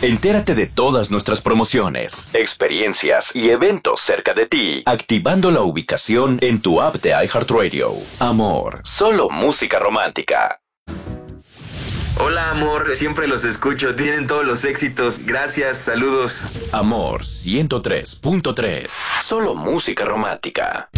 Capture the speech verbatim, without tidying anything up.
Entérate de todas nuestras promociones, experiencias y eventos cerca de ti, activando la ubicación en tu app de iHeartRadio. Amor, solo música romántica. Hola, amor, siempre los escucho, tienen todos los éxitos. Gracias, saludos. Amor ciento tres punto tres, solo música romántica.